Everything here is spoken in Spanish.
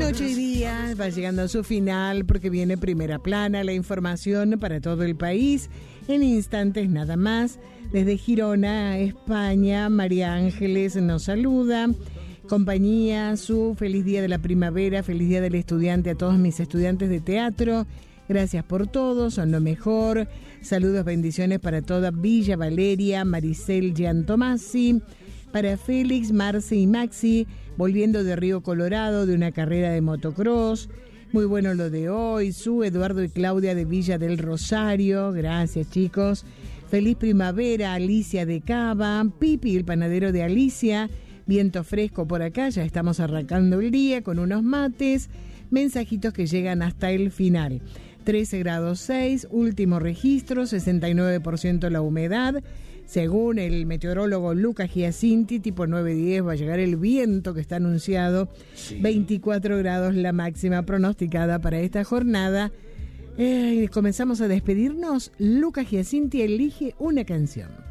Noche y día va llegando a su final porque viene Primera Plana, la información para todo el país en instantes nada más. Desde Girona, España, María Ángeles nos saluda. Compañía, su feliz día de la primavera, feliz día del estudiante a todos mis estudiantes de teatro. Gracias por todo, son lo mejor. Saludos, bendiciones para toda Villa Valeria, Maricel Giantomasi. Para Félix, Marce y Maxi, volviendo de Río Colorado, de una carrera de motocross. Muy bueno lo de hoy. Su Eduardo y Claudia de Villa del Rosario. Gracias, chicos. Feliz primavera, Alicia de Cava. Pipi, el panadero de Alicia. Viento fresco por acá, ya estamos arrancando el día con unos mates. Mensajitos que llegan hasta el final. 13 grados 6, último registro, 69% la humedad. Según el meteorólogo Lucas Giacinti, tipo 9:10 va a llegar el viento que está anunciado. Sí. 24 grados la máxima pronosticada para esta jornada. Comenzamos a despedirnos. Lucas Giacinti elige una canción.